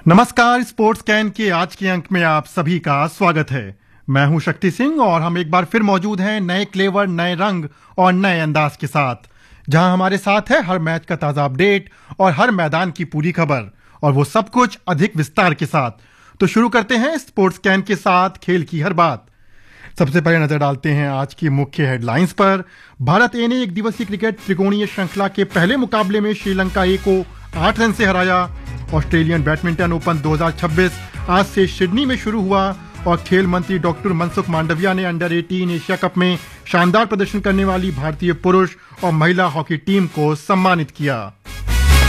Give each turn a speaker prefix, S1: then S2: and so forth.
S1: नमस्कार। Sports can के आज के अंक में आप सभी का स्वागत है। मैं हूं शक्ति सिंह और हम एक बार फिर मौजूद हैं नए क्लेवर, नए रंग और नए अंदाज के साथ, जहां हमारे साथ है हर मैच का ताजा अपडेट और हर मैदान की पूरी खबर, और वो सब कुछ अधिक विस्तार के साथ। तो शुरू करते हैं स्पोर्ट्स कैन के साथ खेल की हर बात। सबसे पहले नजर डालते हैं आज की मुख्य हेडलाइंस पर। भारत ए ने एक दिवसीय क्रिकेट त्रिकोणीय श्रृंखला के पहले मुकाबले में श्रीलंका ए को 8 रन से हराया। ऑस्ट्रेलियन बैडमिंटन ओपन 2026 आज से सिडनी में शुरू हुआ और खेल मंत्री डॉक्टर मनसुख मांडविया ने अंडर 18 एशिया कप में शानदार प्रदर्शन करने वाली भारतीय पुरुष और महिला हॉकी टीम को सम्मानित किया।